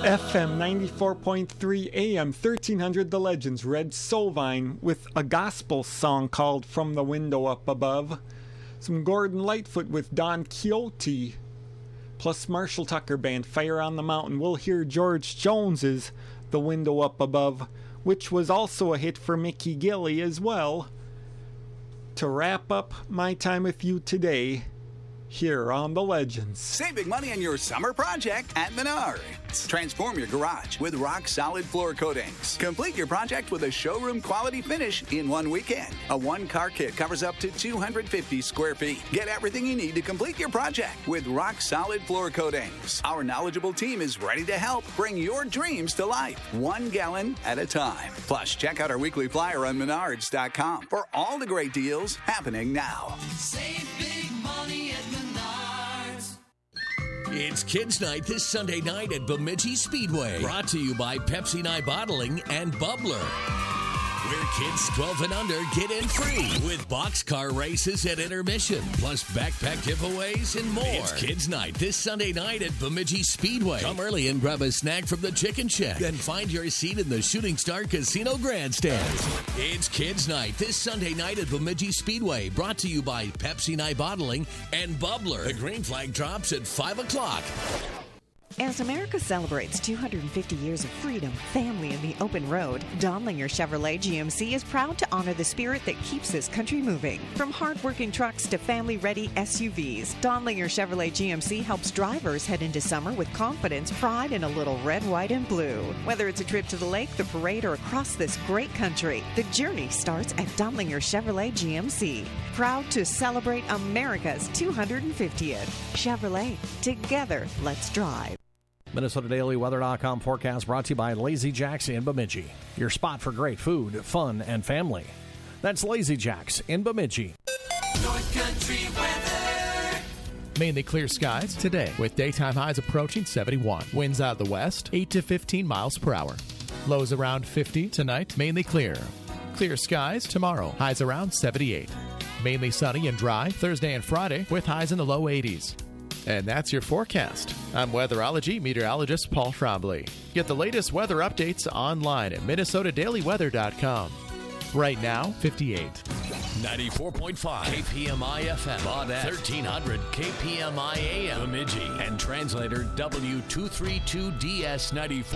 FM 94.3 AM 1300 The Legends, Red Solvine with a gospel song called From the Window Up Above. Some Gordon Lightfoot with Don Quixote. Plus Marshall Tucker Band, Fire on the Mountain. We'll hear George Jones's The Window Up Above, which was also a hit for Mickey Gilley as well. To wrap up my time with you today, here on The Legends. Save big money on your summer project at Menards. Transform your garage with rock-solid floor coatings. Complete your project with a showroom-quality finish in one weekend. A one-car kit covers up to 250 square feet. Get everything you need to complete your project with rock-solid floor coatings. Our knowledgeable team is ready to help bring your dreams to life, 1 gallon at a time. Plus, check out our weekly flyer on Menards.com for all the great deals happening now. Save big money at Menards. It's Kids Night this Sunday night at Bemidji Speedway. Brought to you by Pepsi Night Bottling and Bubbler. Where kids 12 and under get in free with boxcar races at intermission, plus backpack giveaways and more. It's Kids Night this Sunday night at Bemidji Speedway. Come early and grab a snack from the Chicken Shack. Then find your seat in the Shooting Star Casino Grandstand. It's Kids Night this Sunday night at Bemidji Speedway. Brought to you by Pepsi Night Bottling and Bubbler. The green flag drops at 5 o'clock. As America celebrates 250 years of freedom, family, and the open road, Donlinger Chevrolet GMC is proud to honor the spirit that keeps this country moving. From hard-working trucks to family-ready SUVs, Donlinger Chevrolet GMC helps drivers head into summer with confidence, pride, and a little red, white, and blue. Whether it's a trip to the lake, the parade, or across this great country, the journey starts at Donlinger Chevrolet GMC. Proud to celebrate America's 250th. Chevrolet. Together, let's drive. MinnesotaDailyWeather.com forecast brought to you by Lazy Jack's in Bemidji. Your spot for great food, fun, and family. That's Lazy Jack's in Bemidji. North Country weather. Mainly clear skies today with daytime highs approaching 71. Winds out of the west, 8 to 15 miles per hour. Lows around 50 tonight, mainly clear. Clear skies tomorrow, highs around 78. Mainly sunny and dry Thursday and Friday with highs in the low 80s. And that's your forecast. I'm weatherology meteorologist Paul Trombley. Get the latest weather updates online at MinnesotaDailyWeather.com. Right now, 58. 94.5 KPMI FM, Baudette, 1300 KPMI AM, Bemidji, and translator W232DS 94.